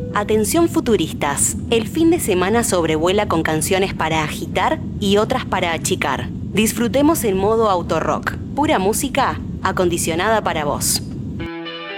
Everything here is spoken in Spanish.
Atención futuristas, el fin de semana sobrevuela con canciones para agitar y otras para achicar. Disfrutemos en modo autorrock, pura música acondicionada para vos.